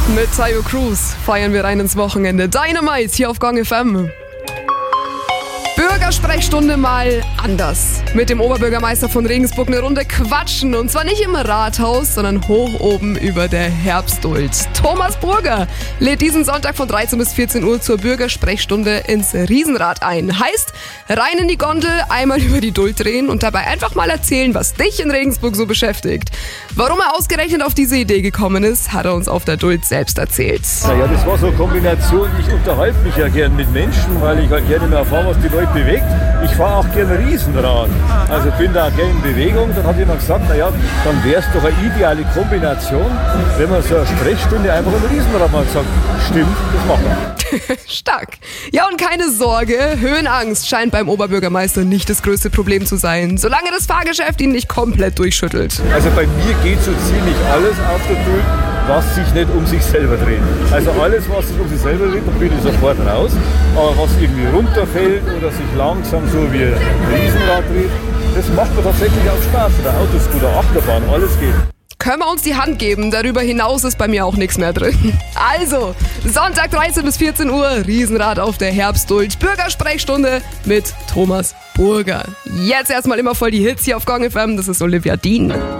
Mit Tayo Cruz feiern wir rein ins Wochenende. Dynamite hier auf Gong FM. Bürgersprechstunde mal anders. Mit dem Oberbürgermeister von Regensburg eine Runde quatschen. Und zwar nicht im Rathaus, sondern hoch oben über der Herbstduld. Thomas Burger lädt diesen Sonntag von 13 bis 14 Uhr zur Bürgersprechstunde ins Riesenrad ein. Heißt, rein in die Gondel, einmal über die Duld drehen und dabei einfach mal erzählen, was dich in Regensburg so beschäftigt. Warum er ausgerechnet auf diese Idee gekommen ist, hat er uns auf der Duld selbst erzählt. Naja, das war so eine Kombination. Ich unterhalte mich ja gern mit Menschen, weil ich halt gerne mal erfahre, was die Leute bewegt. Ich fahre auch gerne Riesenrad, also bin da gerne in Bewegung. Dann hat jemand gesagt, naja, dann wäre es doch eine ideale Kombination, wenn man so eine Sprechstunde einfach im Riesenrad mal sagt, stimmt, das machen wir. Stark. Ja, und keine Sorge, Höhenangst scheint beim Oberbürgermeister nicht das größte Problem zu sein, solange das Fahrgeschäft ihn nicht komplett durchschüttelt. Also bei mir geht so ziemlich alles auf der Duld, was sich nicht um sich selber dreht. Also alles, was sich um sich selber dreht, dann bin ich sofort raus. Aber was irgendwie runterfällt oder sich langsam so wie ein Riesenrad dreht, das macht man tatsächlich auch Spaß. Oder Autoscooter, Achterbahn, alles geht. Können wir uns die Hand geben, darüber hinaus ist bei mir auch nichts mehr drin. Also, Sonntag 13 bis 14 Uhr, Riesenrad auf der Herbstduld, Bürgersprechstunde mit Thomas Burger. Jetzt erstmal immer voll die Hits hier auf Gong FM, das ist Olivia Dean.